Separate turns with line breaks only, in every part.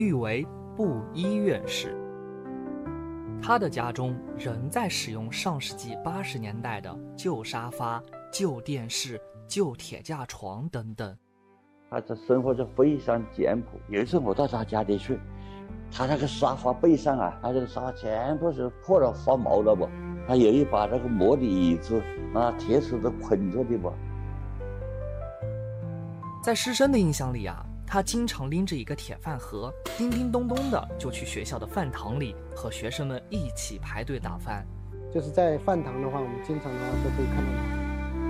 誉为布衣院士。他的家中仍在使用上世纪80年代的旧沙发、旧电视、旧铁架床等等。
他的生活是非常简朴。有一次我到他家里去，他那个沙发背上啊，他这个沙发全部是破了发毛了不？他有一把那个磨的椅子，铁丝都捆着的不？
在师生的印象里啊，他经常拎着一个铁饭盒，叮叮咚咚的就去学校的饭堂里和学生们一起排队打饭。
就是在饭堂的话，我们经常的话都可以看到他。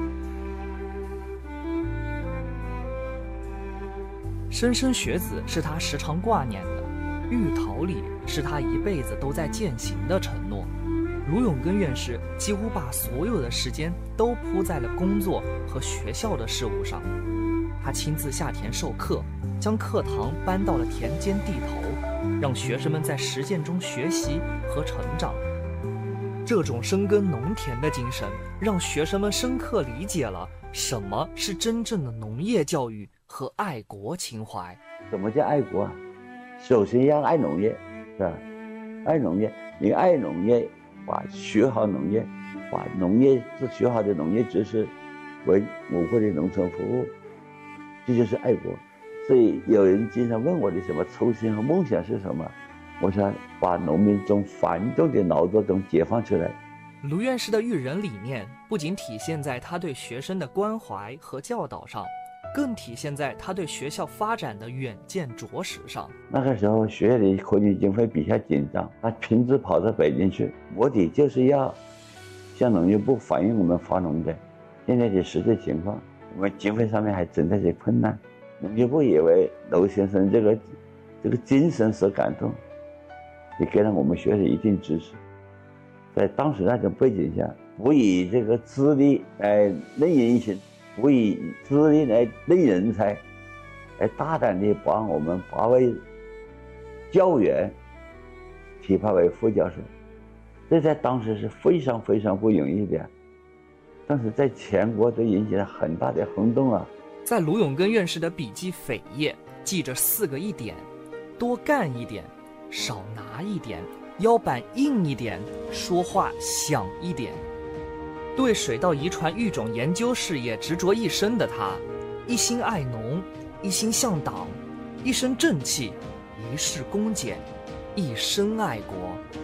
莘莘学子是他时常挂念的，玉桃李是他一辈子都在践行的承诺。卢永根院士几乎把所有的时间都扑在了工作和学校的事务上。他亲自下田授课，将课堂搬到了田间地头，让学生们在实践中学习和成长。这种深耕农田的精神，让学生们深刻理解了什么是真正的农业教育和爱国情怀。
什么叫爱国啊？首先要爱农业，是吧？爱农业，你爱农业，把学好农业，把农业学好的农业知识为我国的农村服务，这就是爱国。所以有人经常问我的什么初心和梦想是什么，我想把农民从繁重的劳作中解放出来。
卢院士的育人理念不仅体现在他对学生的关怀和教导上，更体现在他对学校发展的远见卓识上。
那个时候学校的科举经费比较紧张，他亲自跑到北京去，目的就是要向农业部反映我们发农的现在的实际情况，我们经费上面还存在些困难。农业部也为娄先生这个精神所感动，也给了我们学校一定支持。在当时那种背景下，不以这个资历来论英雄，不以资历来论人才，来大胆地把我们8位教员提拔为副教授，这在当时是非常非常不容易的，但是在全国都引起了很大的轰动啊。
在卢永根院士的笔记扉页记着4个一点：多干一点，少拿一点，腰板硬一点，说话响一点。对水稻遗传育种研究事业执着一生的他，一心爱农，一心向党，一身正气，一世恭俭，一生爱国。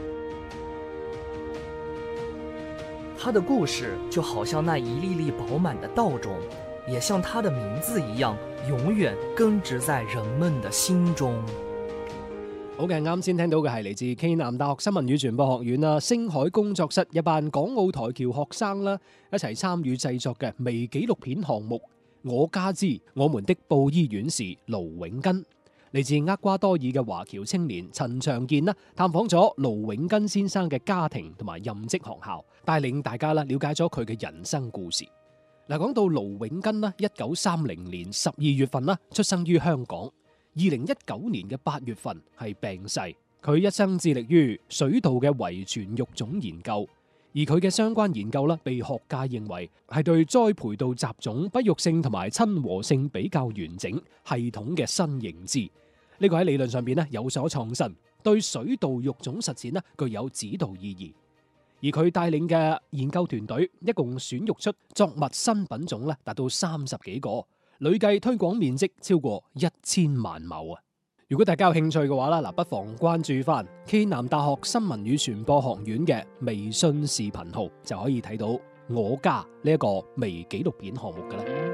他的故事就好像那一粒粒饱满的稻种，也像他的名字一樣，永遠根植在人們的心中。
好嘅，啱先聽到嘅係嚟自暨南大學新聞與傳播學院啦，星海工作室一班港澳台僑學生啦，一齊參與製作嘅微紀錄片項目《我家之我們的布衣院士盧永根》。嚟自厄瓜多爾嘅華僑青年陳長健啦，探訪咗盧永根先生嘅家庭同埋任職學校，帶領大家啦了解咗佢嘅人生故事。嗱，講到盧永根啦，1930年12月份啦，出生於香港。2019年嘅8月份係病逝。佢一生致力於水稻嘅遺傳育種研究，而佢嘅相關研究咧，被學界認為係對栽培稻雜種不育性同埋親和性比較完整系統嘅新認知。呢個喺理論上邊咧有所創新，對水稻育種實踐咧具有指導意義。而佢帶領嘅研究團隊一共選育出作物新品種咧達到30幾個，累計推廣面積超過1000萬畝啊！如果大家有興趣嘅話啦，不妨關注翻暨南大學新聞與傳播學院嘅微信視頻號，就可以睇到我家呢一個微紀錄片項目㗎啦。